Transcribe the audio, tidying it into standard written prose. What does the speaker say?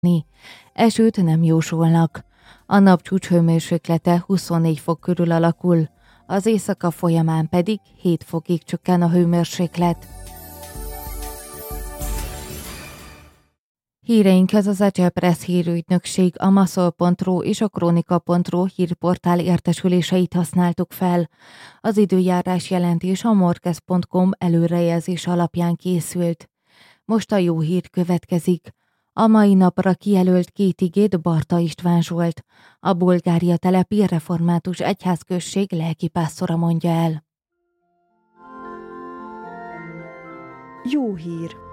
Esőt nem jósolnak. A nap csúcshőmérséklete 24 fok körül alakul, az éjszaka folyamán pedig 7 fokig csökken a hőmérséklet. Híreinkhez az Agile Press hírügynökség, a Maszol.ru és a Kronika.ru hírportál értesüléseit használtuk fel. Az időjárás jelentés a Morkez.com előrejelzés alapján készült. Most a jó hír következik. A mai napra kijelölt 2 igét Barta István Zsolt, a Bulgária telepi református egyházközség lelkipásztora mondja el. Jó hír!